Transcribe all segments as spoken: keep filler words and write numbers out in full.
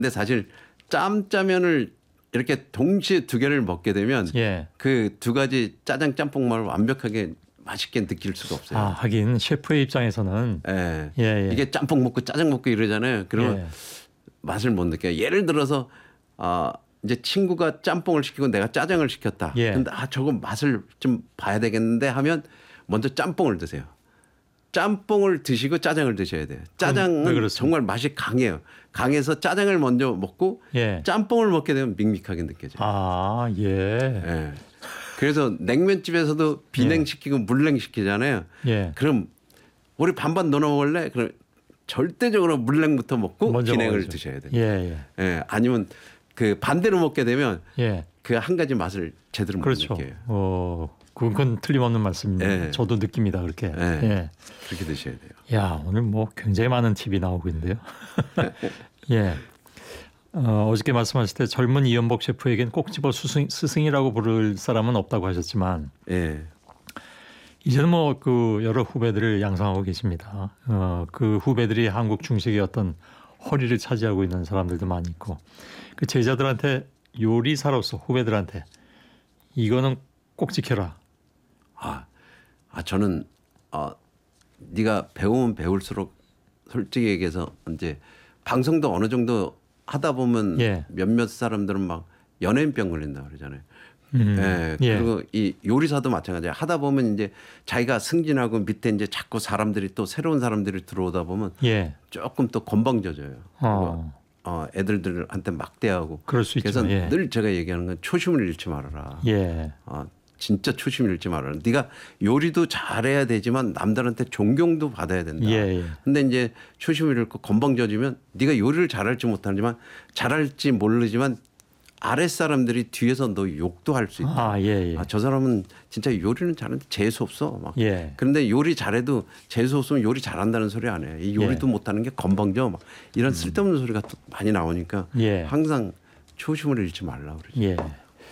근데 사실 짬짜면을 이렇게 동시에 두 개를 먹게 되면 예. 그 두 가지 짜장 짬뽕만을 완벽하게 맛있게 느낄 수가 없어요. 아, 하긴 셰프의 입장에서는 예. 예, 예. 이게 짬뽕 먹고 짜장 먹고 이러잖아요. 그러면 예. 맛을 못 느껴요. 예를 들어서 아 이제 친구가 짬뽕을 시키고 내가 짜장을 시켰다. 예. 근데 아 저거 맛을 좀 봐야 되겠는데 하면 먼저 짬뽕을 드세요. 짬뽕을 드시고 짜장을 드셔야 돼요. 짜장은 정말 맛이 강해요. 강해서 짜장을 먼저 먹고 예. 짬뽕을 먹게 되면 밍밍하게 느껴져요. 아, 예. 예. 그래서 냉면집에서도 비냉 시키고 물냉 시키잖아요. 예. 그럼 우리 반반 넣어 먹을래? 그럼 절대적으로 물냉부터 먹고 먼저 비냉을 먹어야죠. 드셔야 돼요. 예, 예. 예. 아니면 그 반대로 먹게 되면 예. 그 한 가지 맛을 제대로 못 그렇죠. 느껴요. 어, 그건 틀림없는 말씀입니다. 예. 저도 느낍니다. 그렇게. 예. 예. 그렇게 드셔야 돼요. 야, 오늘 뭐 굉장히 많은 팁이 나오고 있는데요. 예. 어, 어저께 말씀하실 때 젊은 이연복 셰프에겐 꼭 집어 스승, 스승이라고 부를 사람은 없다고 하셨지만 예. 이제는 뭐 그 여러 후배들을 양성하고 계십니다. 어, 그 후배들이 한국 중식의 어떤 허리를 차지하고 있는 사람들도 많이 있고 그 제자들한테 요리사로서 후배들한테 이거는 꼭 지켜라. 아, 아 저는 어, 네가 배우면 배울수록 솔직히 얘기해서 이제 방송도 어느 정도 하다 보면 예. 몇몇 사람들은 막 연예인병 걸린다 그러잖아요. 음. 예. 예. 그리고 이 요리사도 마찬가지야. 하다 보면 이제 자기가 승진하고 밑에 이제 자꾸 사람들이 또 새로운 사람들이 들어오다 보면 예. 조금 또 건방져져요. 어. 어, 애들들한테 막대하고. 그럴 수 있죠. 그래서 예. 늘 제가 얘기하는 건 초심을 잃지 말아라. 예. 어, 진짜 초심을 잃지 말아라. 네가 요리도 잘해야 되지만 남들한테 존경도 받아야 된다. 예, 예. 근데 이제 초심을 잃고 건방져지면 네가 요리를 잘할지 못하지만 잘할지 모르지만 아랫사람들이 뒤에서 너 욕도 할 수 있다. 아, 예, 예. 아, 저 사람은 진짜 요리는 잘하는데 재수 없어. 막. 예. 그런데 요리 잘해도 재수 없으면 요리 잘한다는 소리 안 해. 이 요리도 예. 못하는 게 건방져. 막 이런 쓸데없는 소리가 또 많이 나오니까 예. 항상 초심을 잃지 말라 그러죠. 예.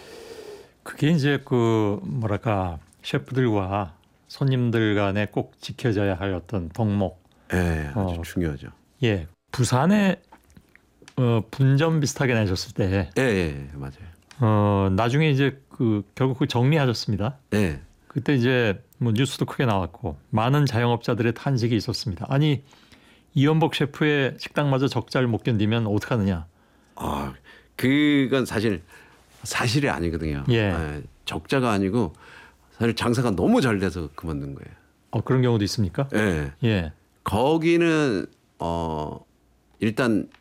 그게 이제 그 뭐랄까 셰프들과 손님들 간에 꼭 지켜져야 할 어떤 덕목. 예, 아주 어. 중요하죠. 예. 부산에 어, 분점 비슷하게 내셨을 때 예, 예, 예, 맞아요. 어, 나중에 이제 그 결국 그 정리하셨습니다. 예. 그때 이제 뭐 뉴스도 크게 나왔고 많은 자영업자들의 탄식이 있었습니다. 아니 이연복 셰프의 식당마저 적자를 못 견디면 어떡하느냐. 아, 그건 사실 사실이 아니거든요. 예. 예, 적자가 아니고 사실 장사가 너무 잘 돼서 그만둔 거예요. 어, 그런 경우도 있습니까? 예. 예. 거기는 어 일단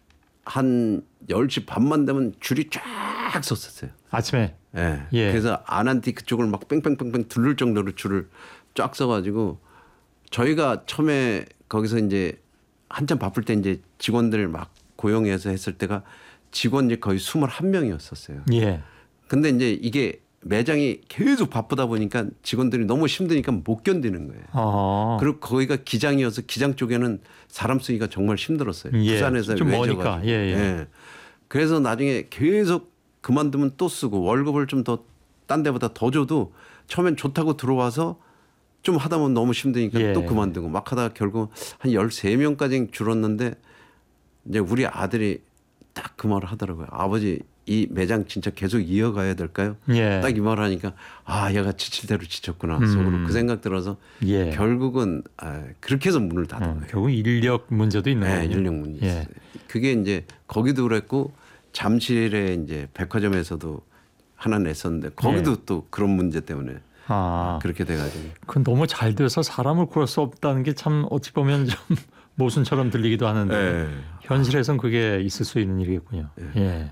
한 열 시 반만 되면 줄이 쫙 섰었어요. 아침에. 예. 예. 그래서 아난티 그쪽을 막 뺑뺑뺑뺑 둘를 정도로 줄을 쫙 서가지고 저희가 처음에 거기서 이제 한참 바쁠 때 이제 직원들 막 고용해서 했을 때가 직원이 거의 스물한 명이었었어요. 예. 근데 이제 이게 매장이 계속 바쁘다 보니까 직원들이 너무 힘드니까 못 견디는 거예요. 아. 그리고 거기가 기장이어서 기장 쪽에는 사람 쓰기가 정말 힘들었어요. 예. 부산에서 좀 외져가지고. 머니까. 예, 예. 예. 그래서 나중에 계속 그만두면 또 쓰고 월급을 좀 더 딴 데보다 더 줘도 처음엔 좋다고 들어와서 좀 하다 보면 너무 힘드니까 예. 또 그만두고 막 하다가 결국 한 열세 명까지 줄었는데 이제 우리 아들이 딱 그 말을 하더라고요. 아버지 이 매장 진짜 계속 이어가야 될까요? 예. 딱 이 말을 하니까 아 얘가 지칠 대로 지쳤구나 음. 속으로 그 생각 들어서 예. 결국은 아, 그렇게 해서 문을 닫은 어, 거예요. 결국 인력 문제도 있는 네, 거예요. 인력 문제. 예. 있어요. 그게 이제 거기도 그랬고 잠실에 이제 백화점에서도 하나 냈었는데 거기도 예. 또 그런 문제 때문에 아, 그렇게 돼가지고. 그건 너무 잘 돼서 사람을 구할 수 없다는 게 참 어찌 보면 좀 모순처럼 들리기도 하는데 예. 현실에선 그게 있을 수 있는 일이겠군요. 예.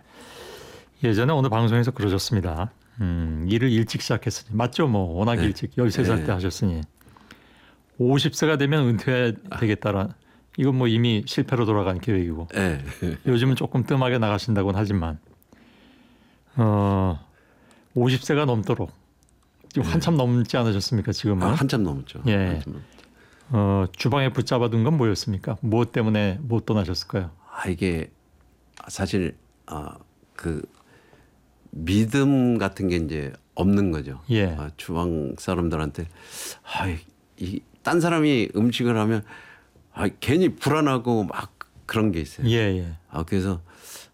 예전에 어느 방송에서 그러셨습니다. 음, 일을 일찍 시작했으니 맞죠? 뭐 워낙 네. 일찍 열세 살 네. 때 하셨으니 오십 세가 되면 은퇴해야 되겠다라. 이건 뭐 이미 실패로 돌아간 계획이고 예. 요즘은 조금 뜸하게 나가신다고는 하지만 어, 오십 세가 넘도록 지금 한참 넘지 않으셨습니까? 지금은 아, 한참 넘었죠. 예. 한참 넘었죠. 어, 주방에 붙잡아둔 건 뭐였습니까? 무엇 때문에 못 떠나셨을까요? 아 이게 사실 아, 그 믿음 같은 게 이제 없는 거죠. 예. 아, 주방 사람들한테 아, 이 딴 사람이 음식을 하면 아, 괜히 불안하고 막 그런 게 있어요. 예, 예. 아, 그래서